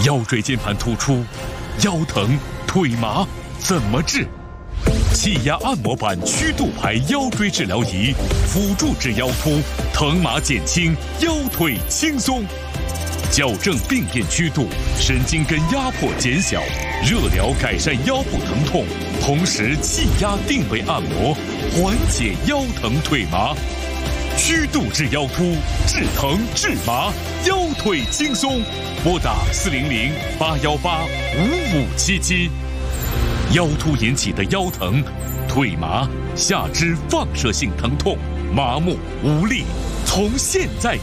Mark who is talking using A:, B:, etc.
A: 腰椎间盘突出、腰疼、腿麻怎么治？气压按摩板曲度牌腰椎治疗仪，辅助治腰突，疼麻减轻，腰腿轻松。矫正病变曲度，神经根压迫减小，热疗改善腰部疼痛，同时气压定位按摩，缓解腰疼腿麻。曲度治腰突，治疼治麻，腰腿轻松。拨打400-818-5577。腰突引起的腰疼、腿麻、下肢放射性疼痛、麻木无力，从现在